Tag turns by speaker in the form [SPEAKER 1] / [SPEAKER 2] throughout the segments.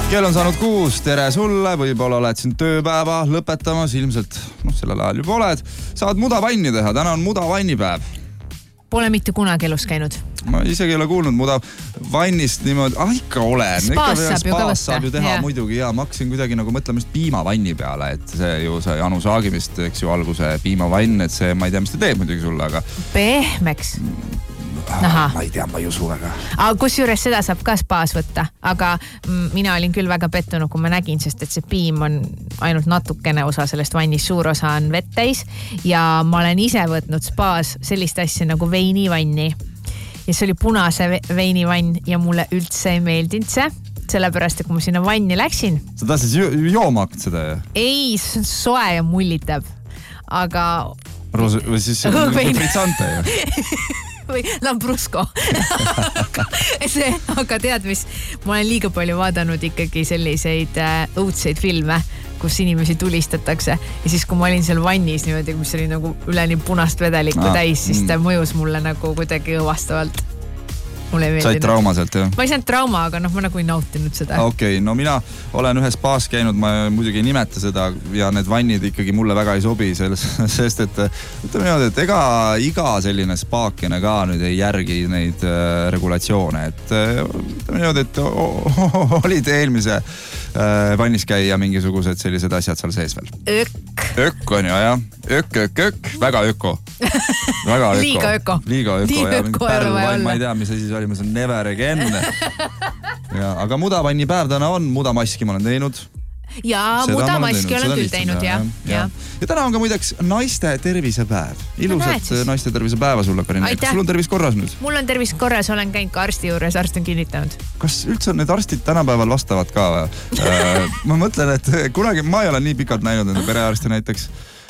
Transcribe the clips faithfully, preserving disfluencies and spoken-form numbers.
[SPEAKER 1] Kell on saanud kuus, tere sulle, võib-olla oled siin tööpäeva lõpetamas, ilmselt noh, sellel ajal juba oled. Saad mudavanni teha, täna on mudavannipäev.
[SPEAKER 2] Pole mitte kunagi elus käinud.
[SPEAKER 1] Ma isegi ei ole kuulnud mudavannist niimoodi, ah ikka olen.
[SPEAKER 2] Spaas saab ju ka võtta.
[SPEAKER 1] Saab ju teha
[SPEAKER 2] ja.
[SPEAKER 1] muidugi ja ma hakkasin kuidagi nagu mõtlemist piimavanni peale, et see ju see Anu Saagimist, eks ju, alguse piimavann, et see, ma ei tea, mis ta teeb muidugi sulle, aga...
[SPEAKER 2] Pehmeks.
[SPEAKER 1] Aha. Ma ei tea, ma ei usu väga.
[SPEAKER 2] Aga kus juures seda saab ka spaas võtta, aga mina olin küll väga pettunud, kui ma nägin, sest et see piim on ainult natukene osa sellest vannist, suur osa on vett täis ja ma olen ise võtnud spaas sellist asja nagu veinivanni ja see oli punase veinivann ja mulle üldse ei meeldinud see, sellepärast, et kui ma sinna vanni läksin.
[SPEAKER 1] Sa tahtsid jooma hakkad seda?
[SPEAKER 2] Ei, see on soe ja mullitab, aga...
[SPEAKER 1] Roos, või siis see on fritsante ju?
[SPEAKER 2] Või Lambrusco. see, aga tead mis, ma olen liiga palju vaadanud ikkagi selliseid äh, õudseid filme, kus inimesi tulistatakse ja siis kui ma olin seal vannis niimoodi, mis oli nagu üleni punast vedelikku ah, täis, siis ta mõjus mulle nagu kuidagi õvastavalt.
[SPEAKER 1] Said trauma sealt, jah?
[SPEAKER 2] Ma ei saanud trauma, aga noh, ma nagu ei nautinud seda.
[SPEAKER 1] Okei, okay, no mina olen ühes spaas käinud, ma muidugi ei nimeta seda ja need vannid ikkagi mulle väga ei sobi, selles, sest et ütleme niimoodi, et ega iga selline spaakene ka nüüd ei järgi neid äh, regulatsioone, et äh, ütleme niimoodi, et oh, oh, olid eelmise äh, vanniskäija mingisugused sellised asjad seal sees veel.
[SPEAKER 2] Ök.
[SPEAKER 1] Ök on ju, jah. Ök, ök, ök. Väga öko. Väga öko.
[SPEAKER 2] Liiga öko.
[SPEAKER 1] Liiga öko.
[SPEAKER 2] Nii öko ei ole vaja olla.
[SPEAKER 1] Ma ei tea, mis see siis oli, ma saan never again. Ja, aga mudavanni päev täna on, mudamaski ma olen teinud.
[SPEAKER 2] Jaa, mudamaski olen küll teinud, jah.
[SPEAKER 1] Ja. ja täna on ka muideks naiste tervisepäev. Ilusat no, naiste tervisepäeva sulle, Karin. Kas sul on tervis korras nüüd?
[SPEAKER 2] Mul on tervis korras, olen käinud ka arsti juures, arst on kinnitanud.
[SPEAKER 1] Kas üldse need arstid tänapäeval vastavad ka? ma mõtlen, et kunagi ma ei ole nii pikalt näinud enda perearsti näiteks.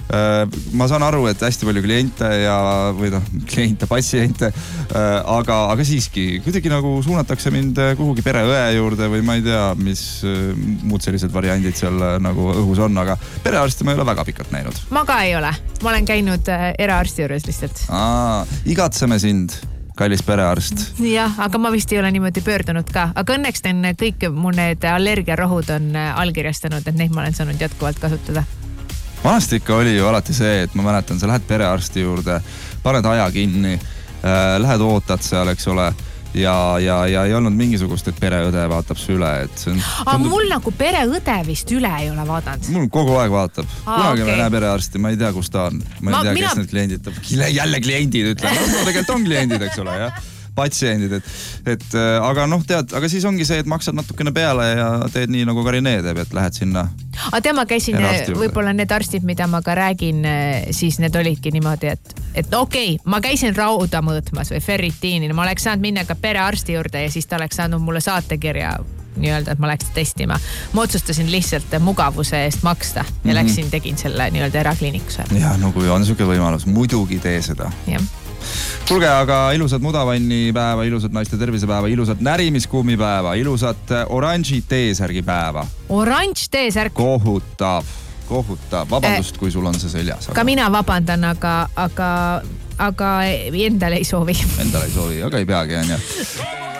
[SPEAKER 1] Ma saan aru, et hästi palju kliente ja, või noh, kliente, patsiente, aga, aga siiski kuidagi nagu suunatakse mind kuhugi pereõe juurde või ma ei tea, mis muud sellised variandid seal nagu õhus on, aga perearsti ma ei ole väga pikalt näinud.
[SPEAKER 2] Ma ka ei ole. Ma olen käinud eraarsti juures lihtsalt.
[SPEAKER 1] Aa, igatseme sind, kallis perearst.
[SPEAKER 2] Jah, aga ma vist ei ole niimoodi pöördunud ka. Aga õnneks kõik mu need allergiarohud on allkirjastanud, et neid ma olen saanud jätkuvalt kasutada.
[SPEAKER 1] Vanasti ikka oli ju alati see, et ma mäletan, sa lähed perearsti juurde, paned aja kinni, äh, lähed ootad seal, eks ole, ja, ja, ja ei olnud mingisugust, et pereõde vaatab su üle. Et see on,
[SPEAKER 2] aga tundub... mul nagu pereõde vist üle ei ole vaadanud. Mul
[SPEAKER 1] kogu aeg vaatab. Aa, kunagi okay. Ma näe perearsti, ma ei tea, kus ta on. Ma ei ma, tea, mina... kes need kliendid tab. Jälle kliendid ütleb. No, tegelikult on kliendid, eks ole, jah. Patsiendid, et, et aga noh, tead, aga siis ongi see, et maksad natukene peale ja teed nii nagu Karinee teeb, et lähed sinna.
[SPEAKER 2] Aga tema käisin, võib-olla need arstid, mida ma ka räägin, siis need olidki niimoodi, et, et okei, okay, ma käisin rauda mõõtmas või ferritiini, ma oleks saanud minna ka perearsti juurde ja siis ta oleks saanud mulle saatekirja nii-öelda, et ma läks testima. Ma otsustasin lihtsalt mugavuse eest maksta ja läksin, tegin selle nii-öelda erakliinikusele.
[SPEAKER 1] Ja, no kui on siuke võimalus, muidugi tee seda.
[SPEAKER 2] Jah.
[SPEAKER 1] Kulge, aga ilusad mudavanni päeva, ilusad naiste tervisepäeva, ilusad närimiskuumi päeva, ilusad oranži teesärgi päeva.
[SPEAKER 2] Oranž teesärk?
[SPEAKER 1] Kohutab, kohutab. Vabandust, äh, kui sul on see seljas.
[SPEAKER 2] Aga... Ka mina vabandan, aga, aga, aga endale ei soovi.
[SPEAKER 1] Endale ei soovi, aga ei peagi, on ju.